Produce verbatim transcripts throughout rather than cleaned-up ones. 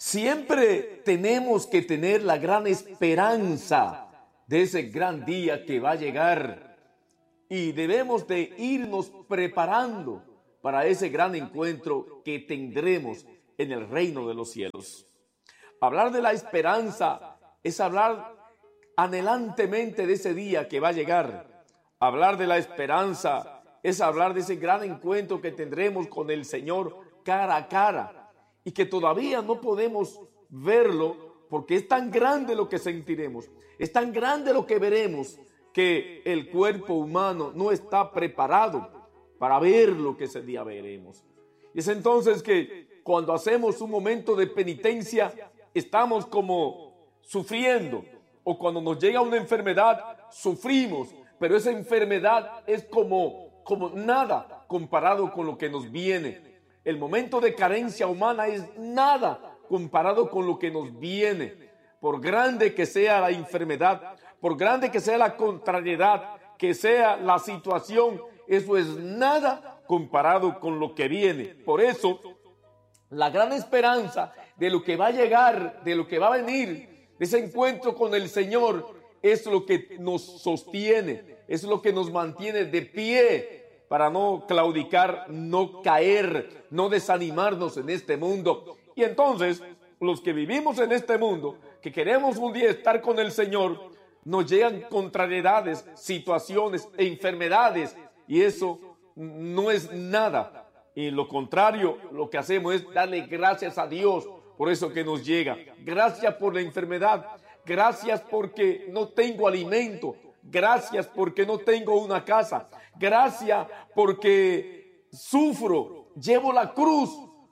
Siempre tenemos que tener la gran esperanza de ese gran día que va a llegar y debemos de irnos preparando para ese gran encuentro que tendremos en el reino de los cielos. Hablar de la esperanza es hablar anhelantemente de ese día que va a llegar. Hablar de la esperanza es hablar de ese gran encuentro que tendremos con el Señor cara a cara y que todavía no podemos verlo porque es tan grande lo que sentiremos, es tan grande lo que veremos que el cuerpo humano no está preparado para ver lo que ese día veremos. Y es entonces que cuando hacemos un momento de penitencia estamos como sufriendo, o cuando nos llega una enfermedad sufrimos, pero esa enfermedad es como, como nada comparado con lo que nos viene. El momento de carencia humana es nada comparado con lo que nos viene. Por grande que sea la enfermedad, por grande que sea la contrariedad, que sea la situación, eso es nada comparado con lo que viene. Por eso, la gran esperanza de lo que va a llegar, de lo que va a venir, de ese encuentro con el Señor, es lo que nos sostiene, es lo que nos mantiene de pie, para no claudicar, no caer, no desanimarnos en este mundo. Y entonces, los que vivimos en este mundo, que queremos un día estar con el Señor, nos llegan contrariedades, situaciones e enfermedades, y eso no es nada. Y lo contrario, lo que hacemos es darle gracias a Dios por eso que nos llega. Gracias por la enfermedad, gracias porque no tengo alimento, gracias porque no tengo una casa, gracias porque sufro, llevo la cruz,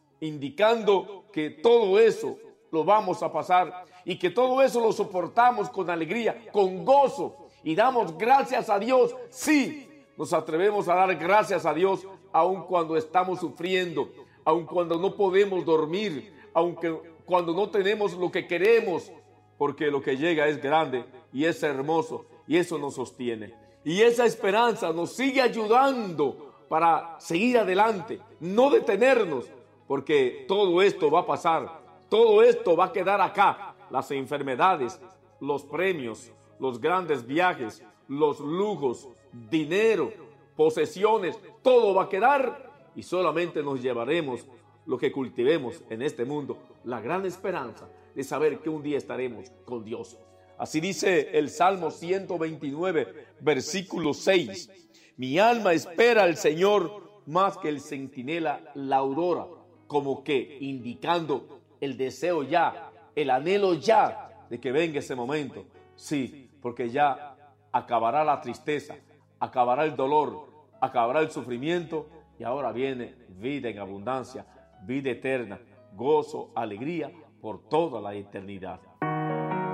indicando que todo eso lo vamos a pasar y que todo eso lo soportamos con alegría, con gozo, y damos gracias a Dios. Sí, nos atrevemos a dar gracias a Dios aun cuando estamos sufriendo, aun cuando no podemos dormir, aunque cuando no tenemos lo que queremos, porque lo que llega es grande y es hermoso y eso nos sostiene. Y esa esperanza nos sigue ayudando para seguir adelante, no detenernos, porque todo esto va a pasar, todo esto va a quedar acá. Las enfermedades, los premios, los grandes viajes, los lujos, dinero, posesiones, todo va a quedar y solamente nos llevaremos lo que cultivemos en este mundo, la gran esperanza de saber que un día estaremos con Dios. Así dice el Salmo ciento veintinueve, versículo seis. Mi alma espera al Señor más que el centinela la aurora, como que indicando el deseo ya, el anhelo ya de que venga ese momento. Sí, porque ya acabará la tristeza, acabará el dolor, acabará el sufrimiento y ahora viene vida en abundancia, vida eterna, gozo, alegría por toda la eternidad.